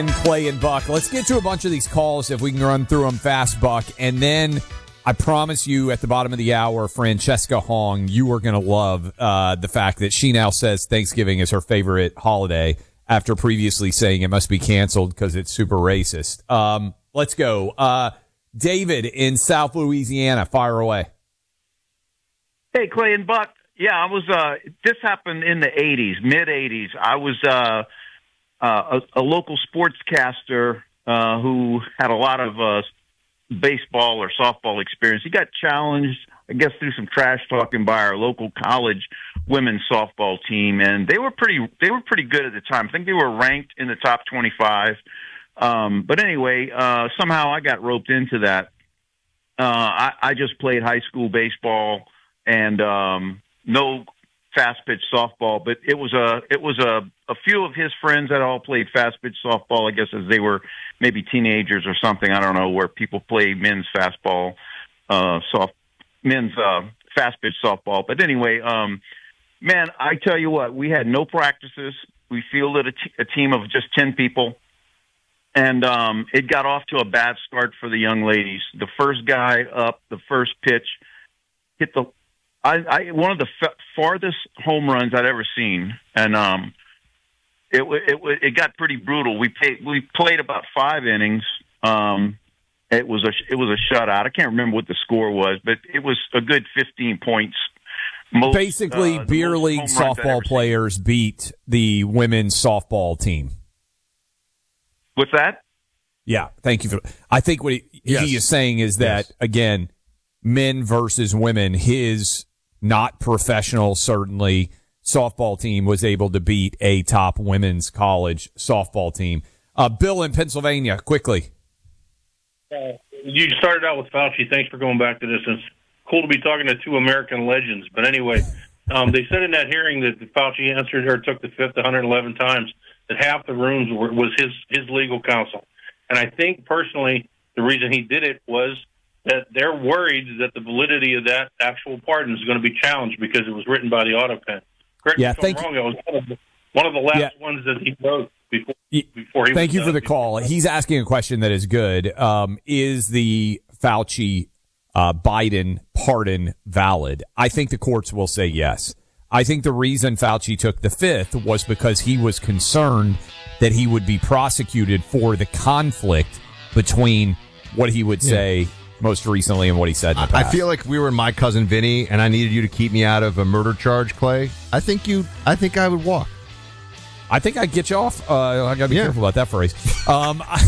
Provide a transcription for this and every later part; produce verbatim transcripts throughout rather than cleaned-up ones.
Clay and Buck. Let's get to a bunch of these calls if we can run through them fast, Buck. And then I promise you at the bottom of the hour, Francesca Hong, you are going to love uh, the fact that she now says Thanksgiving is her favorite holiday after previously saying it must be canceled because it's super racist. Um, let's go. Uh, David in South Louisiana, fire away. Hey, Clay and Buck. Yeah, I was, uh, this happened in the eighties, mid eighties. I was, uh, uh, a, a local sportscaster, uh, who had a lot of, uh, baseball or softball experience. He got challenged, I guess, through some trash talking by our local college women's softball team. And they were pretty, they were pretty good at the time. I think they were ranked in the top twenty-five. Um, but anyway, uh, somehow I got roped into that. Uh, I, I just played high school baseball and, um, no fast pitch softball, but it was a it was a, a few of his friends that all played fast pitch softball, I guess, as they were maybe teenagers or something. I don't know, where people play men's fastball, uh, soft men's uh, fast pitch softball. But anyway, um, man, I tell you what, we had no practices. We fielded a, t- a team of just ten people, and um, it got off to a bad start for the young ladies. The first guy up, the first pitch, hit the I, I one of the f- farthest home runs I'd ever seen, and um, it it it got pretty brutal. We played we played about five innings. Um, it was a it was a shutout. I can't remember what the score was, but it was a good fifteen points. Most, Basically, uh, beer league softball players seen. beat the women's softball team. What's that? Yeah, thank you for. I think what he, yes. he is saying is that yes. again, men versus women. His not professional, certainly, softball team was able to beat a top women's college softball team. Uh, Bill in Pennsylvania, quickly. Uh, you started out with Fauci. Thanks for going back to this. It's cool to be talking to two American legends. But anyway, um, they said in that hearing that Fauci answered or took the fifth one hundred eleven times, that half the rooms were, was his, his legal counsel. And I think, personally, the reason he did it was that they're worried that the validity of that actual pardon is going to be challenged because it was written by the auto pen. Correct yeah, me if thank I'm wrong. you. It was one of the, one of the last yeah. ones that he wrote before, before he Thank was you for the before. call. He's asking a question that is good. Um, is the Fauci uh, Biden pardon valid? I think the courts will say yes. I think the reason Fauci took the fifth was because he was concerned that he would be prosecuted for the conflict between what he would say yeah. most recently and what he said in the past. I feel like we were My Cousin Vinny, and I needed you to keep me out of a murder charge, Clay. I think you. I think I would walk. I think I'd get you off. Uh, I got to be yeah. careful about that phrase. Um, I,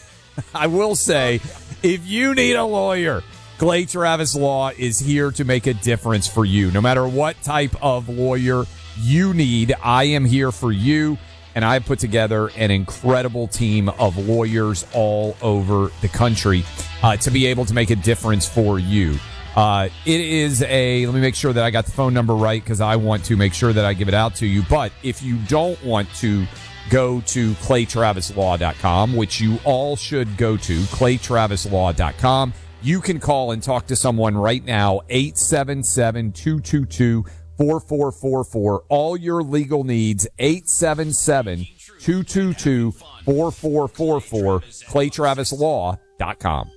I will say, if you need a lawyer, Clay Travis Law is here to make a difference for you. No matter what type of lawyer you need, I am here for you. And I put together an incredible team of lawyers all over the country uh, to be able to make a difference for you. Uh, it is a, let me make sure that I got the phone number right because I want to make sure that I give it out to you. But if you don't want to go to clay travis law dot com, which you all should go to, clay travis law dot com, you can call and talk to someone right now, eight seven seven, two two two, four four four four. All your legal needs, eight seven seven, two two two, four four four four, clay travis law dot com.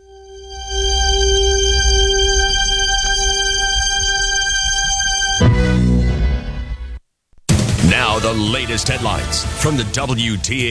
Now the latest headlines from the W T A